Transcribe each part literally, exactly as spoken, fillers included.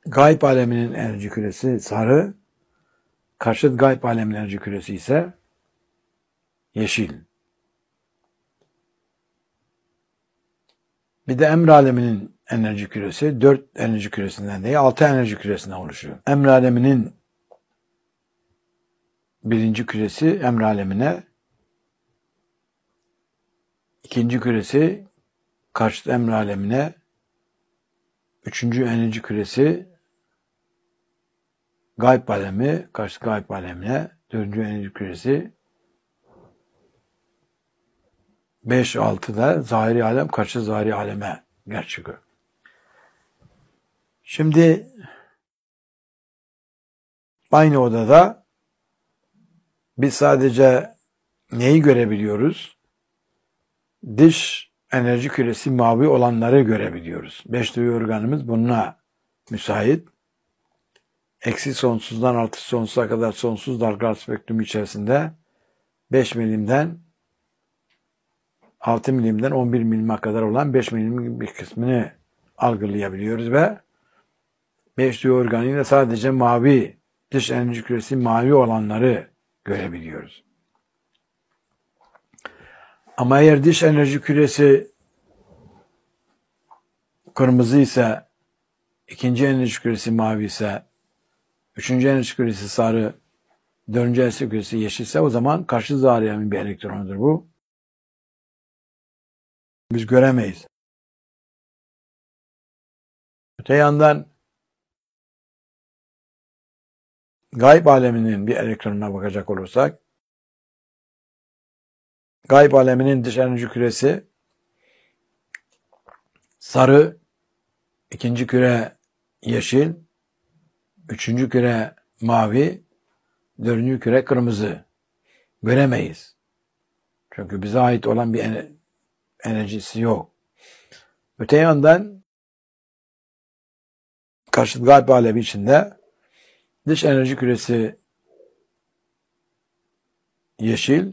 Gayb aleminin enerji küresi sarı, karşıt gayb aleminin enerji küresi ise yeşil. Bir de emr aleminin enerji küresi dört enerji küresinden değil altı enerji küresinden oluşuyor. Emr aleminin birinci küresi emr alemine, ikinci küresi karşıt emr alemine, üçüncü enerji küresi gayb alemi, karşıt gayb alemine, dördüncü enerji küresi beş altı da zahiri alem, karşıt zahiri aleme gerçeği. Şimdi aynı odada biz sadece neyi görebiliyoruz? Dış enerji küresi mavi olanları görebiliyoruz. Beş duyu organımız bununla müsait. Eksi sonsuzdan artı sonsuza kadar sonsuz dalgalar spektrumu içerisinde beş milimden altı milimden on bir milime kadar olan beş milimin bir kısmını algılayabiliyoruz ve beş duyu organıyla sadece mavi, dış enerji küresi mavi olanları görebiliyoruz. Ama eğer dış enerji küresi kırmızı ise, ikinci enerji küresi mavi ise, üçüncü enerji küresi sarı, dördüncü enerji küresi yeşilse o zaman karşı zahiri bir elektronudur bu. Biz göremeyiz. Öte yandan gayb aleminin bir elektronuna bakacak olursak, gayb aleminin dış enerji küresi sarı, ikinci küre yeşil, üçüncü küre mavi, dördüncü küre kırmızı. Göremeyiz. Çünkü bize ait olan bir enerjisi yok. Öte yandan karşıt gayb alemi içinde dış enerji küresi yeşil,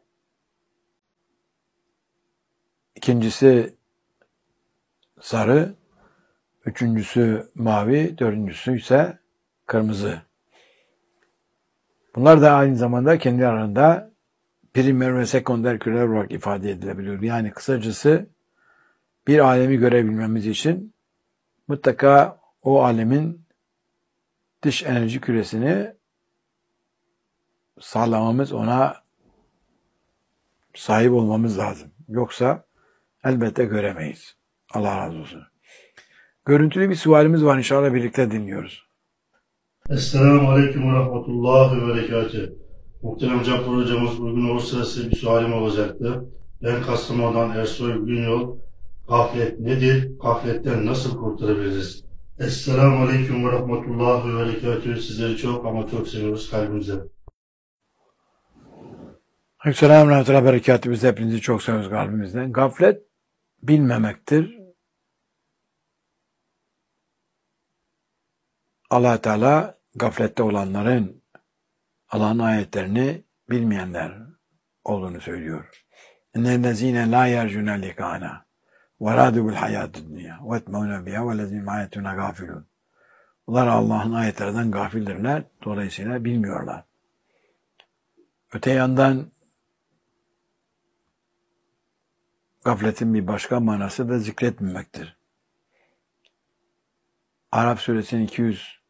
ikincisi sarı, üçüncüsü mavi, dördüncüsü ise kırmızı. Bunlar da aynı zamanda kendi arasında primer ve sekonder küreler olarak ifade edilebiliyor. Yani kısacası bir alemi görebilmemiz için mutlaka o alemin dış enerji küresini sağlamamız, ona sahip olmamız lazım. Yoksa elbette göremeyiz. Allah razı olsun. Görüntülü bir sualimiz var, inşallah birlikte dinliyoruz. Esselamu Aleyküm ve Rahmetullahi ve Berekatuhu. Muhterem Cappar hocamız, uygun olursa size bir sualim olacaktı. Ben Kastamonu'dan Ersoy Günyol. Gaflet nedir? Gafletten nasıl kurtulabiliriz? Esselamu Aleyküm ve Rahmetullahi ve Berekatuhu. Sizleri çok ama çok seviyoruz kalbimize. Aleykümselam ve rahmetullahi ve berekatuhu. Biz hepinizi çok seviyoruz kalbimizden. Gaflet bilmemektir. Allah Teala gaflette olanların Allah'ın ayetlerini bilmeyenler olduğunu söylüyor. İnnellezîne lâ yercûne likâna ve râdû bil hayâtid dünya ve etmeûne biha ve lezîm ayetûne gâfilûn. Bunlar Allah'ın ayetlerden gafildirler. Dolayısıyla bilmiyorlar. Öte yandan gafletin bir başka manası da zikretmemektir. Araf suresinin iki yüz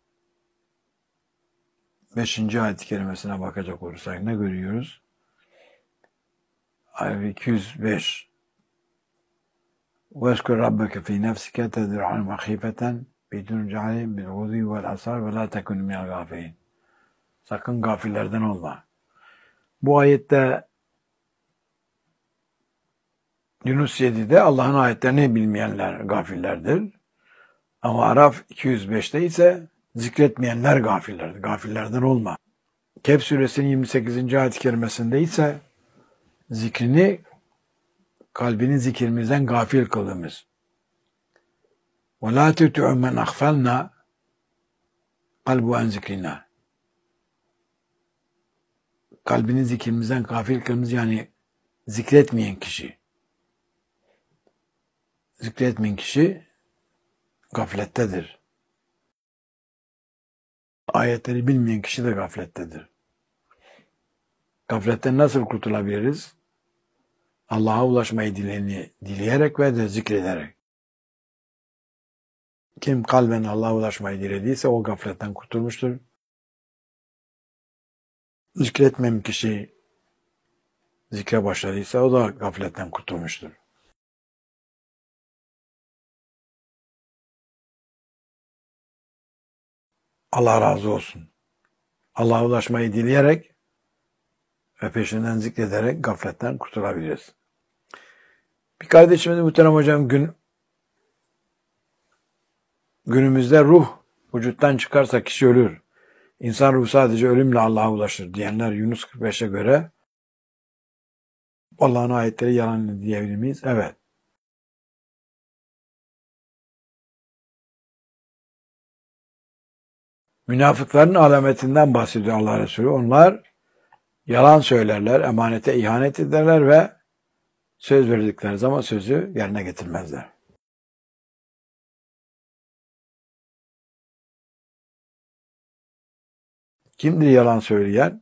beşinci ayet-i kerimesine bakacak olursak ne görüyoruz? Araf iki yüz beş وَاذْكُرْ رَبَّكَ فِي نَفْسِكَ تَضَرُّعًا وَخِيفَةً بِدُونِ جَهْرٍ بِالْغُدُوِّ وَالْآصَالِ وَلَا تَكُنْ مِنَ الْغَافِلِينَ. Sakın gafillerden olma. Bu ayette Yunus yedi'de Allah'ın ayetlerini bilmeyenler gafillerdir. Ama Araf iki yüz beşte ise zikretmeyenler gafillerdir. Gafillerden olma. Kehf suresinin yirmi sekizinci ayet-i kerimesinde ise zikrini, kalbini zikrimizden gafil kıldığımız. وَلَا تُتِعُ مَنْ أَغْفَلْنَا قَلْبُ عَنْ ذِكْرِنَا. Kalbini zikrimizden gafil kıldığımız, yani zikretmeyen kişi. Zikretmeyen kişi gaflettedir. Ayetleri bilmeyen kişi de gaflettedir. Gafletten nasıl kurtulabiliriz? Allah'a ulaşmayı dileyeni dileyerek ve de zikrederek. Kim kalben Allah'a ulaşmayı dilediyse o gafletten kurtulmuştur. Zikretmeyen kişi zikre başladıysa o da gafletten kurtulmuştur. Allah razı olsun. Allah'a ulaşmayı dileyerek ve peşinden zikrederek gafletten kurtulabiliriz. Bir kardeşimiz muhterem hocam gün günümüzde ruh vücuttan çıkarsa kişi ölür. İnsan ruhu sadece ölümle Allah'a ulaşır diyenler Yunus kırk beşe göre Allah'ın ayetleri yalan diyebilir miyiz? Evet. Münafıkların alametinden bahsediyor Allah Resulü. Onlar yalan söylerler, emanete ihanet ederler ve söz verdikleri zaman sözü yerine getirmezler. Kimdir yalan söyleyen?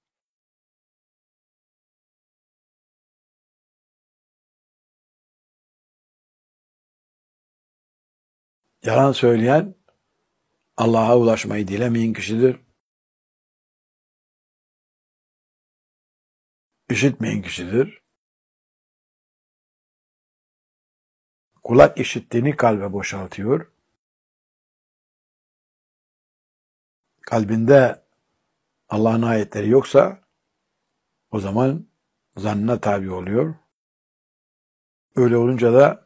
Yalan söyleyen Allah'a ulaşmayı dilemeyen kişidir. İşitmeyen kişidir. Kulak işittiğini kalbe boşaltıyor. Kalbinde Allah'ın ayetleri yoksa o zaman zannına tabi oluyor. Öyle olunca da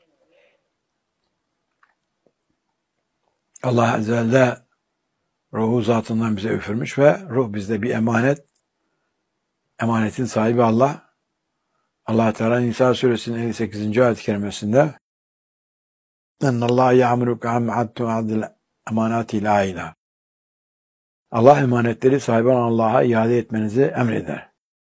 Allah Azze ve Celle ruhu zatından bize üfürmüş ve ruh bizde bir emanet. Emanetin sahibi Allah. Allah Teala Nisa suresinin elli sekizinci ayet-i kerimesinde "Ennallâhe ya'muruke an tu'addil emanâti ilâ ilâ." Allah emanetleri sahibi olan Allah'a iade etmenizi emreder.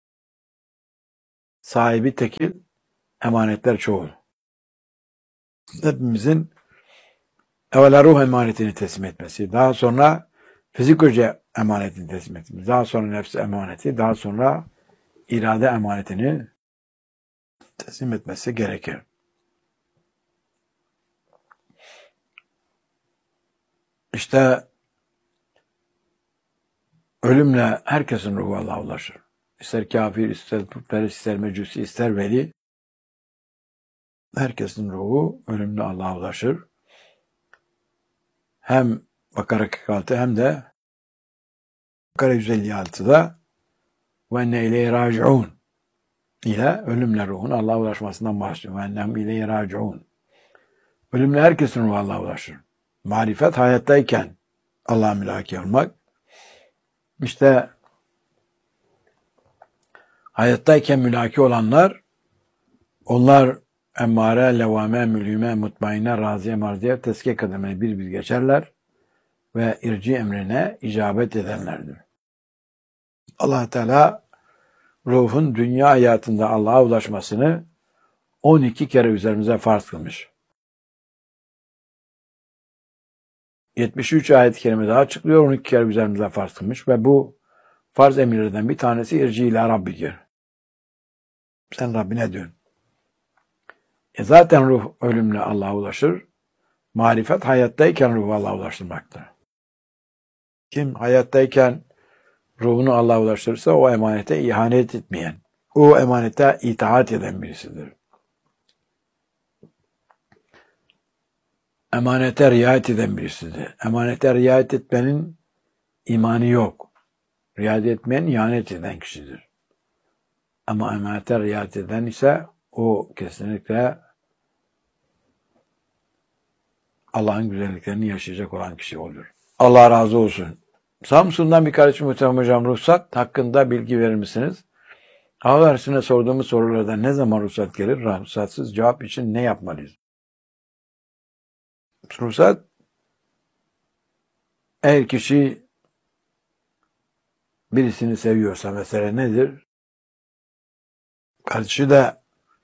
Sahibi tekil, emanetler çoğul. Hepimizin evvela ruh emanetini teslim etmesi, daha sonra fizik güce emanetini teslim etmesi, daha sonra nefs emaneti, daha sonra irade emanetini teslim etmesi gerekir. İşte ölümle herkesin ruhu Allah'a ulaşır. İster kafir, ister putperest, ister mecusi, ister veli. Herkesin ruhu ölümle Allah'a ulaşır. Hem Bakara kırk altı hem de Bakara yüz elli altıda ve enne ileyhi raciun ile ölümle ruhun Allah'a ulaşmasından bahsediyor. Ve ennem ileyhi raciun. Ölümle herkesin ruhu Allah'a ulaşır. Marifet hayattayken Allah'a mülaki olmak. İşte hayattayken mülaki olanlar, onlar emmare, levame, mülhime, mutmainne, raziye, marziye, tezkiye kademine bir bir geçerler ve irci emrine icabet edenlerdir. Allah Teala ruhun dünya hayatında Allah'a ulaşmasını on iki kere üzerimize farz kılmış. yetmiş üç ayet-i kerime daha açıklıyor, on iki kere üzerimize farz kılmış ve bu farz emirlerden bir tanesi irci ila Rabbidir. Sen Rabbine dön. E zaten ruh ölümle Allah'a ulaşır. Marifet hayattayken ruhu Allah'a ulaştırmaktır. Kim hayattayken ruhunu Allah'a ulaştırırsa o emanete ihanet etmeyen, o emanete itaat eden birisidir. Emanete riayet eden birisidir. Emanete riayet etmenin imanı yok. Riayet etmeyen ihanet eden kişidir. Ama emanete riayet eden ise o kesinlikle Allah'ın güzelliklerini yaşayacak olan kişi olur. Allah razı olsun. Samsun'dan bir kardeşim muhterem hocam, ruhsat hakkında bilgi verir misiniz? Hava dersine sorduğumuz sorularda ne zaman ruhsat gelir? Ruhsatsız cevap için ne yapmalıyız? Ruhsat, eğer kişi birisini seviyorsa mesela nedir? Kardeşi de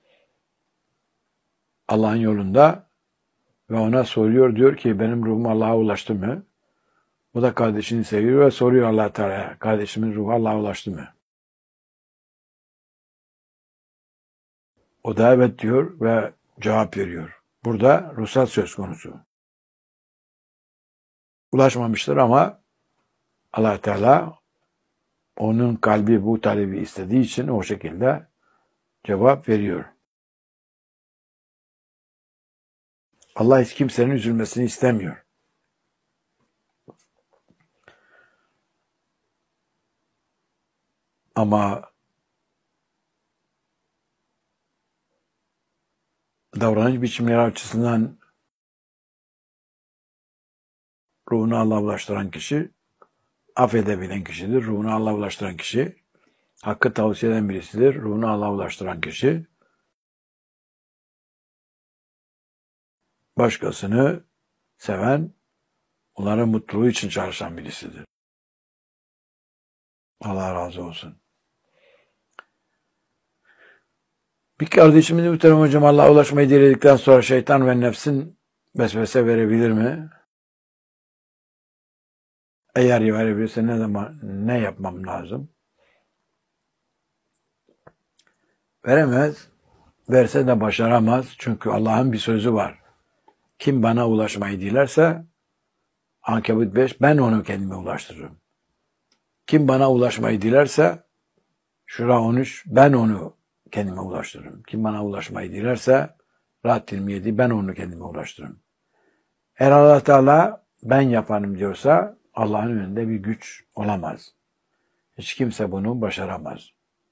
Allah'ın yolunda ve ona soruyor, diyor ki benim ruhumu Allah'a ulaştı mı? O da kardeşini seviyor ve soruyor Allah Teala, kardeşimin ruhu Allah'a ulaştı mı? O da evet diyor ve cevap veriyor. Burada ruhsat söz konusu. Ulaşmamıştır ama Allah Teala onun kalbi bu talebi istediği için o şekilde cevap veriyor. Allah hiç kimsenin üzülmesini istemiyor. Ama davranış biçimleri açısından ruhunu Allah'a ulaştıran kişi, affedebilen kişidir. Ruhunu Allah'a ulaştıran kişi, hakkı tavsiye eden birisidir. Ruhunu Allah'a ulaştıran kişi, başkasını seven, onların mutluluğu için çalışan birisidir. Allah razı olsun. Bir kardeşimiz muhterem hocam Allah'a ulaşmayı diledikten sonra şeytan ve nefsin vesvese verebilir mi? Eğer verebilirse ne zaman, ne yapmam lazım? Veremez. Verse de başaramaz. Çünkü Allah'ın bir sözü var. Kim bana ulaşmayı dilerse Ankebut beş, ben onu kendime ulaştırırım. Kim bana ulaşmayı dilerse Şura on üç, ben onu kendime ulaştırırım. Kim bana ulaşmayı dilerse Rahat yirmi yedi, ben onu kendime ulaştırırım. Eğer Allah Teala ben yaparım diyorsa Allah'ın önünde bir güç olamaz. Hiç kimse bunu başaramaz.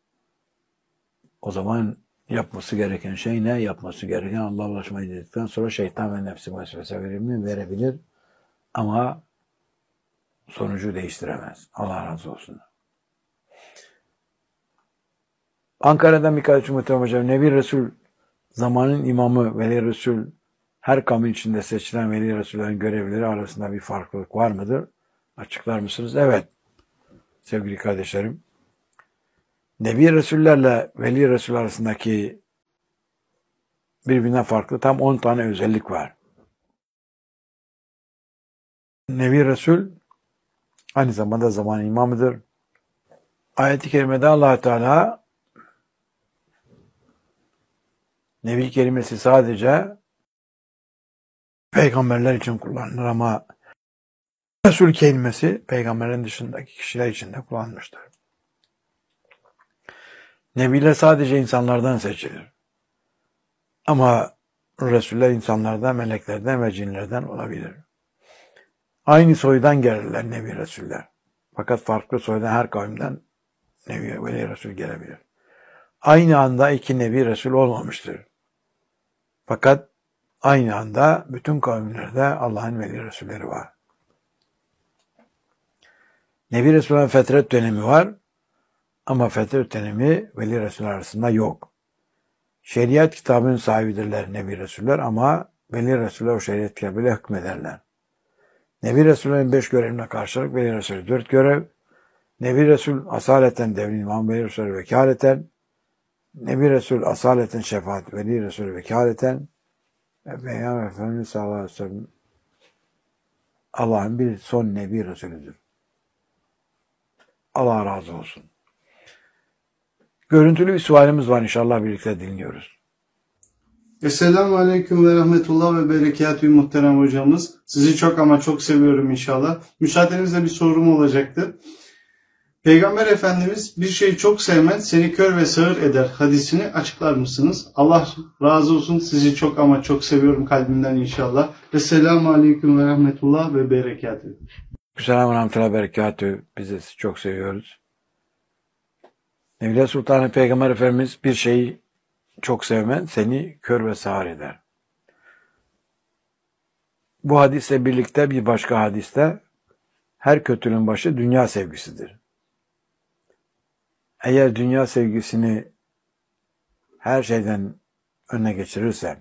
O zaman yapması gereken şey ne? Yapması gereken Allah'a ulaşmayı dedikten sonra şeytan ve nefsi vesvese verir mi? Verebilir. Ama sonucu değiştiremez. Allah razı olsun. Ankara'dan bir kardeşim muhtemelen hocam, Nebi Resul zamanın imamı, Veli Resul, her kavmin içinde seçilen Veli Resullerin görevleri arasında bir farklılık var mıdır? Açıklar mısınız? Evet. Sevgili kardeşlerim, Nebi Resullerle Veli Resul arasındaki birbirinden farklı tam on tane özellik var. Nebi Resul aynı zamanda zaman imamıdır. Ayet-i kerimede Allah Teala Nebi kelimesi sadece peygamberler için kullanılır ama Resul kelimesi peygamberlerin dışındaki kişiler için de kullanılmıştır. Nebiler sadece insanlardan seçilir. Ama Resuller insanlardan, meleklerden ve cinlerden olabilir. Aynı soydan gelirler Nebi Resuller. Fakat farklı soydan her kavimden Nebi ve Resul gelebilir. Aynı anda iki Nebi Resul olmamıştır. Fakat aynı anda bütün kavimlerde Allah'ın Veli Resulleri var. Nebi Resul'ün fetret dönemi var ama fetret dönemi Veli Resuller arasında yok. Şeriat kitabının sahibidirler Nebi Resuller ama Veli Resuller o şeriat kitabıyla hükmederler. Nebi Resul'ün beş görevine karşılık Veli Resulü dört görev. Nebi Resul asaleten devrin imam, Veli Resulü vekaleten. Nebi Resul asaleten şefaat, Veli Resulü vekaleten. Ve Peygamber Efendimiz sallallahu aleyhi ve sellem Allah'ın bir son Nebi Resulüdür. Allah razı olsun. Görüntülü bir sualimiz var, inşallah birlikte dinliyoruz. Esselamu Aleyküm ve Rahmetullah ve Berekatü muhterem hocamız. Sizi çok ama çok seviyorum inşallah. Müsaadenizle bir sorum olacaktı. Peygamber Efendimiz bir şeyi çok sevmen seni kör ve sağır eder hadisini açıklar mısınız? Allah razı olsun, sizi çok ama çok seviyorum kalbimden inşallah. Esselamu Aleyküm ve Rahmetullah ve Berekatü. Selamun Rahmetullah ve Berekatü. Biz de sizi çok seviyoruz. Nevle Sultan Peygamber Efendimiz bir şeyi çok sevmen seni kör ve sağır eder. Bu hadisle birlikte bir başka hadiste her kötülüğün başı dünya sevgisidir. Eğer dünya sevgisini her şeyden önüne geçirirsen,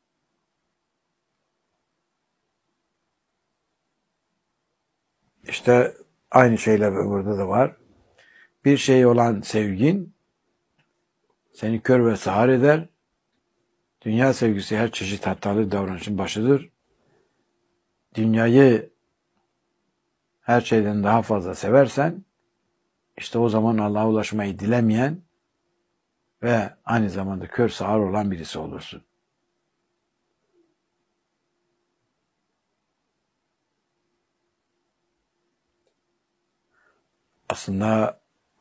işte aynı şeyler burada da var. Bir şey olan sevgin seni kör ve sağır eder. Dünya sevgisi her çeşit hatalı davranışın başıdır. Dünyayı her şeyden daha fazla seversen, işte o zaman Allah'a ulaşmayı dilemeyen ve aynı zamanda kör sağır olan birisi olursun. Aslında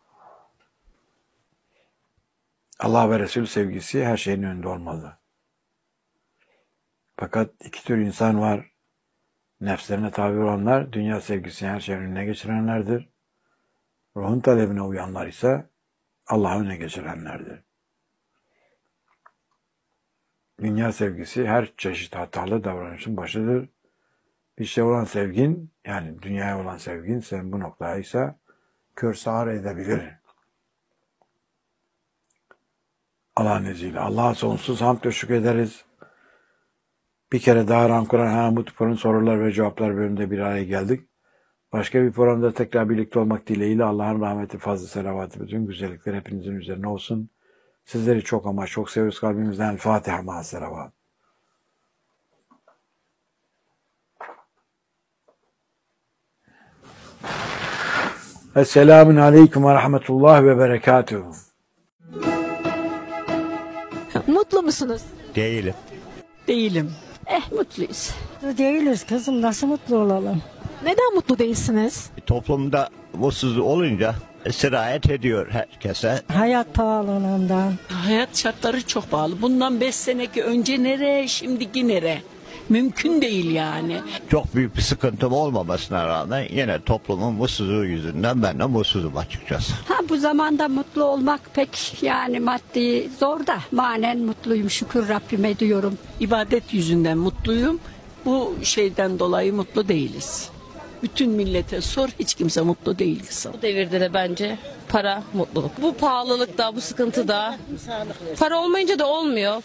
Allah ve Resul sevgisi her şeyin önünde olmalı. Fakat iki tür insan var. Nefslerine tabi olanlar, dünya sevgisini her şeyin önüne geçirenlerdir. Ruhun talebine uyanlar ise Allah'ı önüne geçirenlerdir. Dünya sevgisi her çeşit hatalı davranışın başıdır. Bir şey olan sevgin, yani dünyaya olan sevgin sen bu noktaya ise kör sağır edebilir. Allah'ın izniyle. Allah'a sonsuz hamd ve şükrederiz. Bir kere daha Ram Kur'an Hamut Kur'an sorular ve cevaplar bölümünde bir araya geldik. Başka bir programda tekrar birlikte olmak dileğiyle Allah'ın rahmeti, fazla selavatı, bütün güzellikler hepinizin üzerine olsun. Sizleri çok ama çok seviyoruz kalbimizden. Fatiha ma'as selavat. Esselamun aleyküm ve rahmetullah ve berekatuhu. Mutlu musunuz? Değilim. Değilim. Eh mutluyuz. Değiliz kızım, nasıl mutlu olalım? Neden mutlu değilsiniz? Toplumda mutsuz olunca sirayet ediyor herkese. Hayat pahalılığından. Hayat şartları çok pahalı. Bundan beş seneki önce nere, şimdiki nere? Mümkün değil yani. Çok büyük bir sıkıntım olmamasına rağmen yine toplumun mutsuzluğu yüzünden ben de mutsuzum açıkçası. Ha, bu zamanda mutlu olmak pek yani maddi zor da manen mutluyum, şükür Rabbime diyorum. İbadet yüzünden mutluyum. Bu şeyden dolayı mutlu değiliz. Bütün millete sor, hiç kimse mutlu değil kızım. Bu devirde de bence para mutluluk. Bu pahalılıkta, bu sıkıntıda para olmayınca da olmuyor.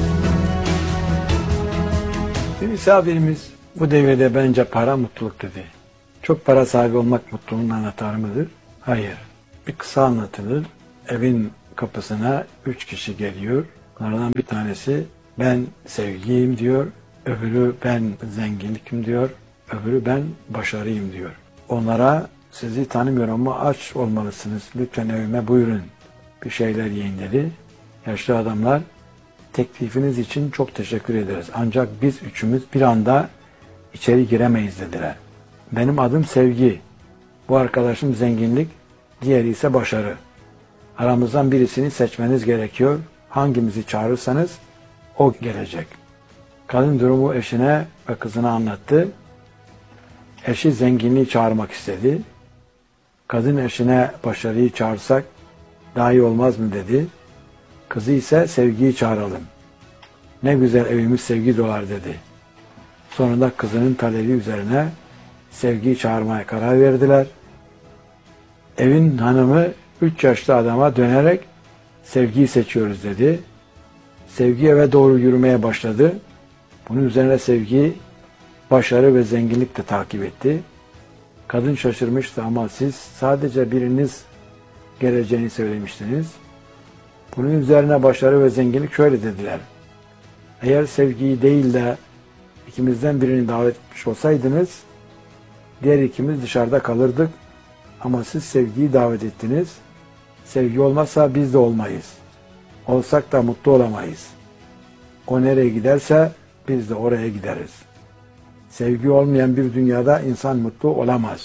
Bir misafirimiz bu devirde bence para mutluluk dedi. Çok para sahibi olmak mutluluğun anahtarı mıdır? Hayır. Bir kısa anlatılır. Evin kapısına üç kişi geliyor. Bunlardan bir tanesi ben sevgiyim diyor. Öbürü ben zenginlikim diyor. Öbürü ben başarıyım diyor. Onlara sizi tanımıyorum ama aç olmalısınız. Lütfen evime buyurun. Bir şeyler yiyin dedi. Yaşlı adamlar teklifiniz için çok teşekkür ederiz. Ancak biz üçümüz bir anda içeri giremeyiz dediler. Benim adım Sevgi. Bu arkadaşım zenginlik. Diğeri ise başarı. Aramızdan birisini seçmeniz gerekiyor. Hangimizi çağırırsanız o gelecek. Kadın durumu eşine ve kızına anlattı. Eşi zenginliği çağırmak istedi. Kadın eşine başarıyı çağırsak daha iyi olmaz mı dedi. Kızı ise sevgiyi çağıralım. Ne güzel evimiz sevgi dolar dedi. Sonunda kızının talebi üzerine sevgiyi çağırmaya karar verdiler. Evin hanımı üç yaşlı adama dönerek sevgiyi seçiyoruz dedi. Sevgi eve doğru yürümeye başladı. Bunun üzerine sevgi başarı ve zenginlik de takip etti. Kadın şaşırmıştı ama siz sadece biriniz geleceğini söylemiştiniz. Bunun üzerine başarı ve zenginlik şöyle dediler. Eğer sevgiyi değil de ikimizden birini davet etmiş olsaydınız, diğer ikimiz dışarıda kalırdık. Ama siz sevgiyi davet ettiniz. Sevgi olmazsa biz de olmayız. Olsak da mutlu olamayız. O nereye giderse biz de oraya gideriz. Sevgi olmayan bir dünyada insan mutlu olamaz.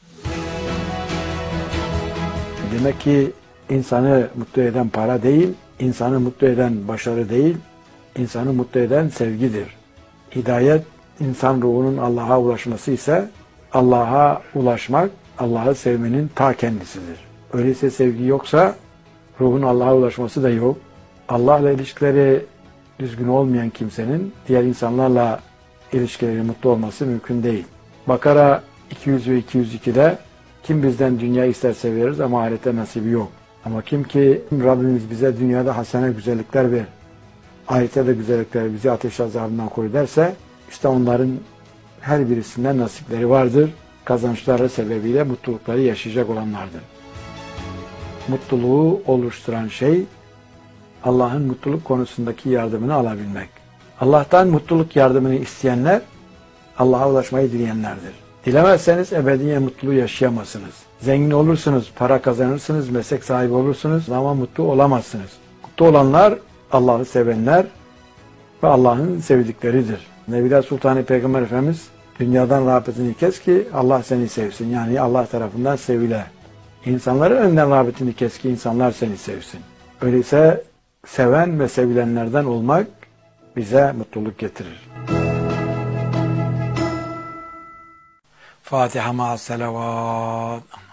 Demek ki insanı mutlu eden para değil, insanı mutlu eden başarı değil, insanı mutlu eden sevgidir. Hidayet, insan ruhunun Allah'a ulaşması ise Allah'a ulaşmak, Allah'ı sevmenin ta kendisidir. Öyleyse sevgi yoksa ruhun Allah'a ulaşması da yok. Allah'la ilişkileri düzgün olmayan kimsenin diğer insanlarla ilişkileri mutlu olması mümkün değil. Bakara iki yüz ve iki yüz iki'de kim bizden dünya isterse veririz ama ahirette nasibi yok. Ama kim ki Rabbimiz bize dünyada hasene güzellikler ver, ahirette de güzellikler bizi ateş azabından koru derse işte onların her birisinden nasipleri vardır. Kazançları sebebiyle mutlulukları yaşayacak olanlardır. Mutluluğu oluşturan şey Allah'ın mutluluk konusundaki yardımını alabilmek. Allah'tan mutluluk yardımını isteyenler Allah'a ulaşmayı dileyenlerdir. Dilemezseniz ebediyen mutluluğu yaşayamazsınız. Zengin olursunuz, para kazanırsınız, meslek sahibi olursunuz ama mutlu olamazsınız. Mutlu olanlar Allah'ı sevenler ve Allah'ın sevdikleridir. Nebiler Sultanı Peygamber Efendimiz dünyadan rağbetini kes ki Allah seni sevsin. Yani Allah tarafından sevile. İnsanların önünden rağbetini kes ki insanlar seni sevsin. Öyleyse seven ve sevilenlerden olmak bize mutluluk getirir. Fatiha ma'as salavat.